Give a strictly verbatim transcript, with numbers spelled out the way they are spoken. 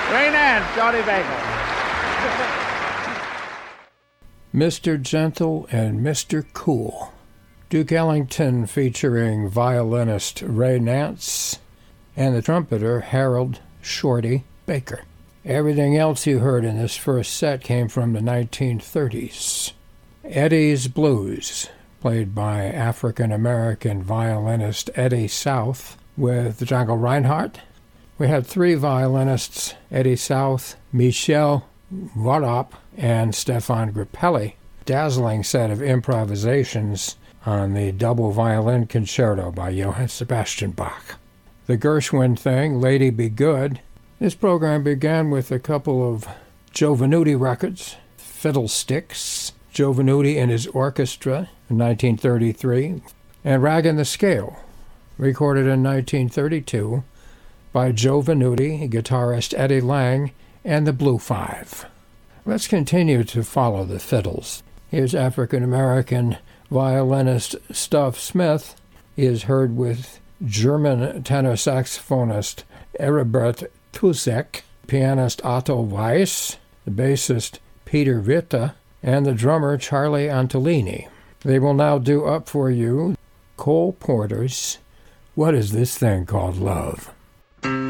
Ray Nance, Johnny Bagel. Mister Gentle and Mister Cool. Duke Ellington featuring violinist Ray Nance and the trumpeter Harold Shorty Baker. Everything else you heard in this first set came from the nineteen thirties. Eddie's Blues, played by African-American violinist Eddie South with Django Reinhardt. We had three violinists, Eddie South, Michel Wadop, and Stefan Grappelli. Dazzling set of improvisations on the double violin concerto by Johann Sebastian Bach. The Gershwin thing, Lady Be Good. This program began with a couple of Joe Venuti records, Fiddlesticks, Joe Venuti and his orchestra in nineteen thirty-three, and Rag in the Scale, recorded in nineteen thirty-two by Joe Venuti, guitarist Eddie Lang, and the Blue Five. Let's continue to follow the fiddles. Here's African-American violinist Stuff Smith. He is heard with German tenor saxophonist Heribert Tusek, pianist Otto Weiss, the bassist Peter Witte, and the drummer Charlie Antolini. They will now do up for you Cole Porter's What Is This Thing Called Love?